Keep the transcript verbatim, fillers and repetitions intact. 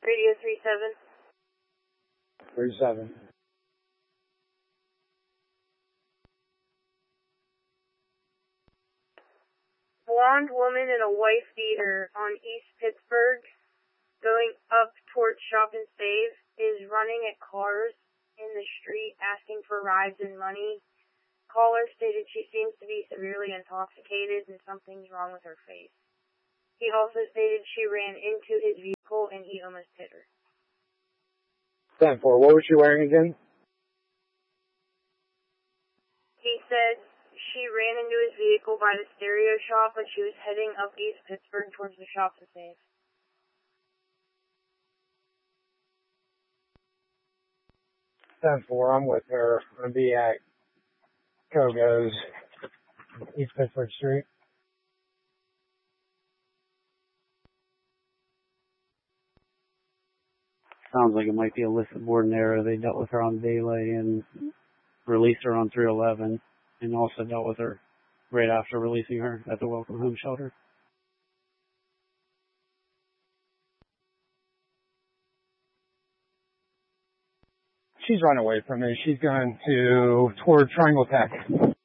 Radio three seven. three seven. Blonde woman in a wife beater on East Pittsburgh going up towards Shop and Save is running at cars in the street asking for rides and money. Caller stated she seems to be severely intoxicated and something's wrong with her face. He also stated she ran into his vehicle and he almost hit her. ten four, what was she wearing again? He said she ran into his vehicle by the stereo shop when she was heading up East Pittsburgh towards the Shop and Save. ten four, I'm with her. I'm going to be at Kogo's, East Pittsburgh Street. Sounds like it might be a listed board and error. They dealt with her on Valet and released her on three eleven, and also dealt with her right after releasing her at the Welcome Home Shelter. She's run away from me. She's going to toward Triangle Tech.